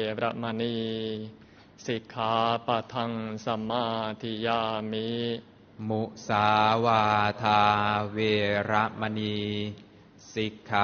ระมณีสิกขาปะทังสมาธิยามิมุสาวาทาเวระมณีสิกขา